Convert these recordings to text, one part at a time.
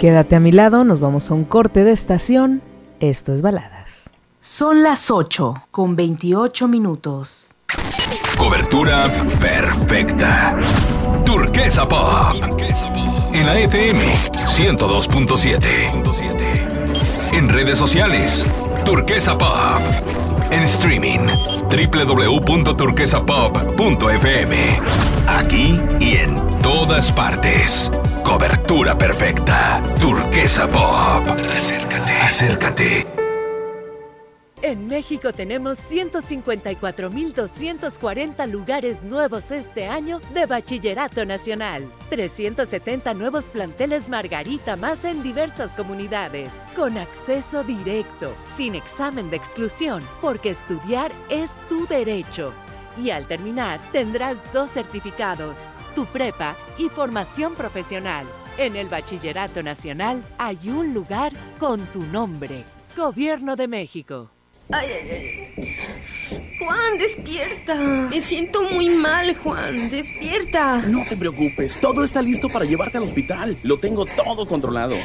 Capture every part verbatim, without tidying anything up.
Quédate a mi lado, nos vamos a un corte de estación. Esto es Baladas. Son las ocho con veintiocho minutos. Cobertura perfecta. Turquesa Pop. En la F M ciento dos punto siete. En redes sociales, Turquesa Pop. En streaming, doble u doble u doble u punto turquesa pop punto f m. Aquí y en todas partes. Cobertura perfecta. Turquesa Pop. Acércate, acércate. En México tenemos ciento cincuenta y cuatro mil doscientos cuarenta lugares nuevos este año de Bachillerato Nacional. trescientos setenta nuevos planteles Margarita más en diversas comunidades. Con acceso directo, sin examen de exclusión, porque estudiar es tu derecho. Y al terminar, tendrás dos certificados, tu prepa y formación profesional. En el Bachillerato Nacional hay un lugar con tu nombre. Gobierno de México. Ay, ay, ay. Juan, despierta. Me siento muy mal, Juan. Despierta. No te preocupes. Todo está listo para llevarte al hospital. Lo tengo todo controlado.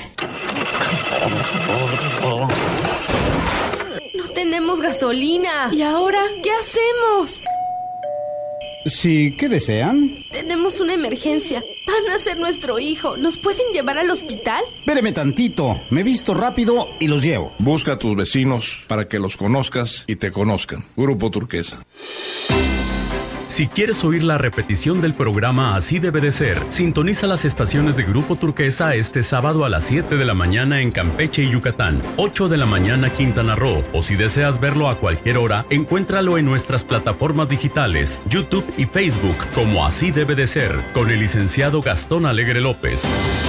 No tenemos gasolina. ¿Y ahora qué hacemos? Sí, ¿qué desean? Tenemos una emergencia. Van a ser nuestro hijo. ¿Nos pueden llevar al hospital? Espéreme tantito. Me visto rápido y los llevo. Busca a tus vecinos para que los conozcas y te conozcan. Grupo Turquesa. Si quieres oír la repetición del programa Así Debe de Ser, sintoniza las estaciones de Grupo Turquesa este sábado a las siete de la mañana en Campeche y Yucatán, ocho de la mañana Quintana Roo, o si deseas verlo a cualquier hora, encuéntralo en nuestras plataformas digitales, YouTube y Facebook como Así Debe de Ser, con el licenciado Gastón Alegre López.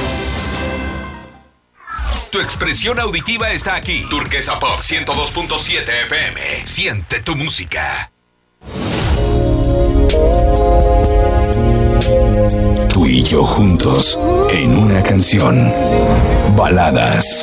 Tu expresión auditiva está aquí. Turquesa Pop ciento dos punto siete F M. Siente tu música. Tú y yo juntos en una canción. Baladas.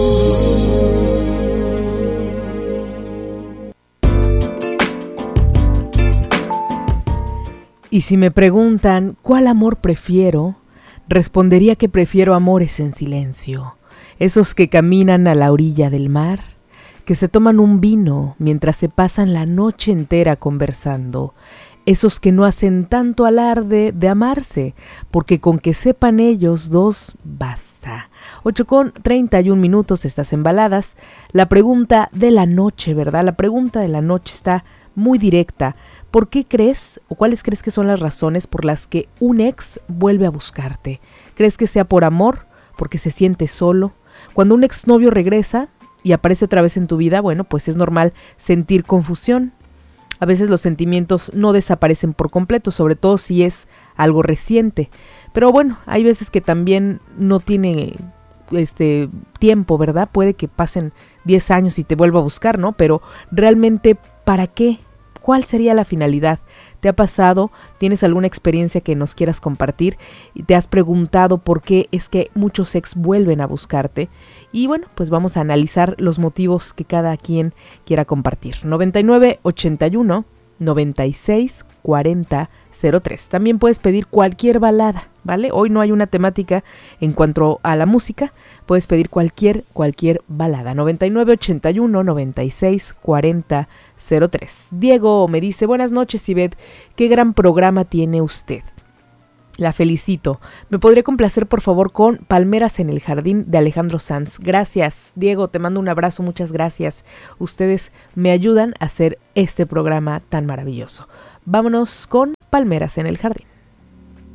Y si me preguntan cuál amor prefiero, respondería que prefiero amores en silencio. Esos que caminan a la orilla del mar, que se toman un vino mientras se pasan la noche entera conversando. Esos que no hacen tanto alarde de amarse, porque con que sepan ellos dos, basta. ocho con treinta y un minutos, estás en Baladas. La pregunta de la noche, ¿verdad? La pregunta de la noche está muy directa. ¿Por qué crees, o cuáles crees que son las razones por las que un ex vuelve a buscarte? ¿Crees que sea por amor? ¿Porque se siente solo? Cuando un exnovio regresa y aparece otra vez en tu vida, bueno, pues es normal sentir confusión. A veces los sentimientos no desaparecen por completo, sobre todo si es algo reciente. Pero bueno, hay veces que también no tiene este tiempo, ¿verdad? Puede que pasen diez años y te vuelva a buscar, ¿no? Pero realmente, ¿para qué? ¿Cuál sería la finalidad? ¿Te ha pasado? ¿Tienes alguna experiencia que nos quieras compartir? ¿Y te has preguntado por qué es que muchos ex vuelven a buscarte? Y bueno, pues vamos a analizar los motivos que cada quien quiera compartir. noventa y nueve ochenta y uno noventa y seis cuarenta cero tres. También puedes pedir cualquier balada, ¿vale? Hoy no hay una temática en cuanto a la música. Puedes pedir cualquier, cualquier balada. noventa y nueve ochenta y uno noventa y seis cuarenta cero tres. Diego me dice, buenas noches, Ivette. ¿Qué gran programa tiene usted? La felicito. ¿Me podría complacer, por favor, con Palmeras en el Jardín de Alejandro Sanz? Gracias, Diego, te mando un abrazo, muchas gracias. Ustedes me ayudan a hacer este programa tan maravilloso. Vámonos con Palmeras en el Jardín.